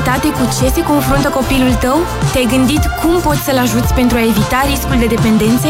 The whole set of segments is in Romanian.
realitate cu ce se confruntă copilul tău? Te-ai gândit cum poți să-l ajuți pentru a evita riscul de dependențe?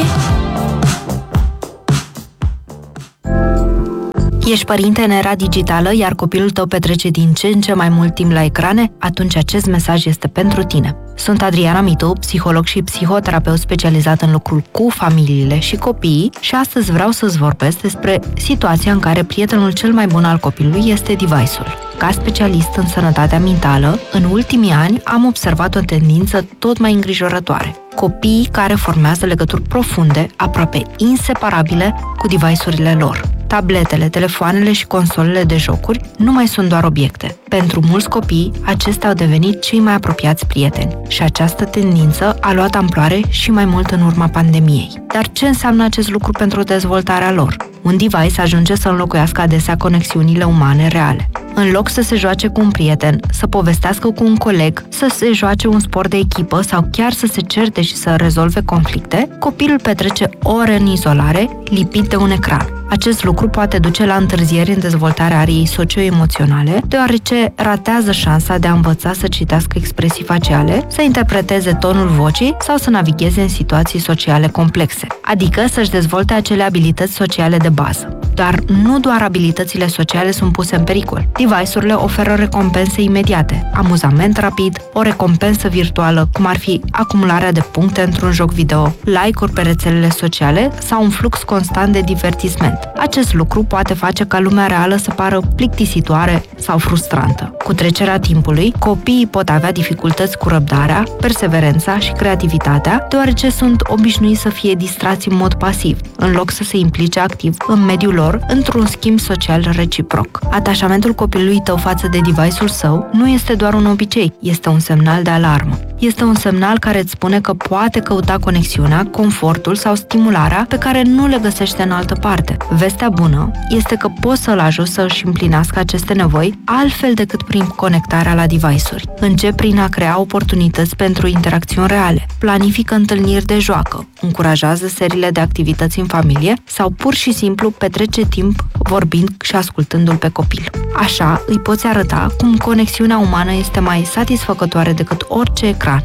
Ești părinte în era digitală, iar copilul tău petrece din ce în ce mai mult timp la ecrane? Atunci acest mesaj este pentru tine. Sunt Adriana Mitu, psiholog și psihoterapeut specializat în lucrul cu familiile și copiii și astăzi vreau să-ți vorbesc despre situația în care prietenul cel mai bun al copilului este device-ul. Ca specialist în sănătatea mentală, în ultimii ani am observat o tendință tot mai îngrijorătoare. Copiii care formează legături profunde, aproape inseparabile cu device-urile lor. Tabletele, telefoanele și consolele de jocuri nu mai sunt doar obiecte. Pentru mulți copii, acestea au devenit cei mai apropiați prieteni și această tendință a luat amploare și mai mult în urma pandemiei. Dar ce înseamnă acest lucru pentru dezvoltarea lor? Un device ajunge să înlocuiască adesea conexiunile umane reale. În loc să se joace cu un prieten, să povestească cu un coleg, să se joace un sport de echipă sau chiar să se certe și să rezolve conflicte, copilul petrece ore în izolare, lipit de un ecran. Acest lucru poate duce la întârzieri în dezvoltarea ariei socio-emoționale, deoarece ratează șansa de a învăța să citească expresii faciale, să interpreteze tonul vocii sau să navigheze în situații sociale complexe, adică să-și dezvolte acele abilități sociale de bază. Dar nu doar abilitățile sociale sunt puse în pericol. Device-urile oferă recompense imediate, amuzament rapid, o recompensă virtuală, cum ar fi acumularea de puncte într-un joc video, like-uri pe rețelele sociale sau un flux constant de divertisment. Acest lucru poate face ca lumea reală să pară plictisitoare sau frustrantă. Cu trecerea timpului, copiii pot avea dificultăți cu răbdarea, perseverența și creativitatea, deoarece sunt obișnuiți să fie distrați în mod pasiv, în loc să se implice activ în mediul lor, într-un schimb social reciproc. Atașamentul copilului tău față de device-ul său nu este doar un obicei, este un semnal de alarmă. Este un semnal care îți spune că poate căuta conexiunea, confortul sau stimularea pe care nu le găsește în altă parte. Vestea bună este că poți să-l ajuți să își împlinească aceste nevoi altfel decât prin conectarea la device-uri. Încep prin a crea oportunități pentru interacțiuni reale, planifică întâlniri de joacă, încurajează seriile de activități în familie sau pur și simplu petrece timp vorbind și ascultându-l pe copil. Așa îi poți arăta cum conexiunea umană este mai satisfăcătoare decât orice ecran.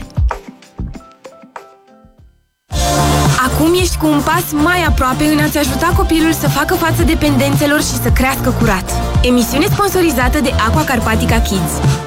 Acum ești cu un pas mai aproape în a-ți ajuta copilul să facă față dependențelor și să crească curat. Emisiune sponsorizată de Aqua Carpatica Kids.